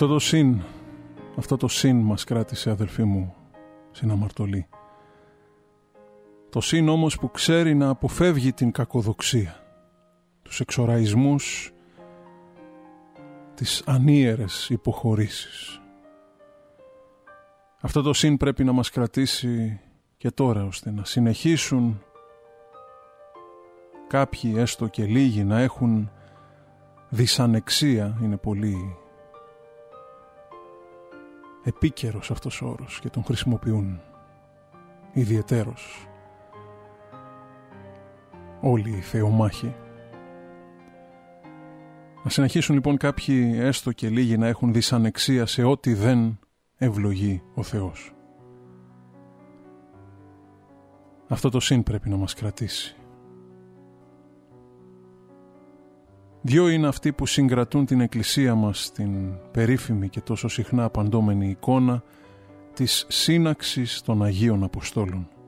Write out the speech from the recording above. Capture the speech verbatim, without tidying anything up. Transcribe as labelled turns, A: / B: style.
A: Αυτό το συν, αυτό το συν μας κράτησε, αδελφοί μου, στην αμαρτωλή. Το συν όμως που ξέρει να αποφεύγει την κακοδοξία, τους εξοραϊσμούς, τις ανίερες υποχωρήσεις. Αυτό το συν πρέπει να μας κρατήσει και τώρα, ώστε να συνεχίσουν κάποιοι, έστω και λίγοι, να έχουν δυσανεξία. Είναι πολύ επίκαιρος αυτός ο όρος και τον χρησιμοποιούν ιδιαιτέρως όλοι οι θεομάχοι. Να συνεχίσουν λοιπόν κάποιοι, έστω και λίγοι, να έχουν δυσανεξία σε ό,τι δεν ευλογεί ο Θεός. Αυτό το συν πρέπει να μας κρατήσει. Δυο είναι αυτοί που συγκρατούν την Εκκλησία μας στην περίφημη και τόσο συχνά απαντώμενη εικόνα της σύναξης των Αγίων Αποστόλων.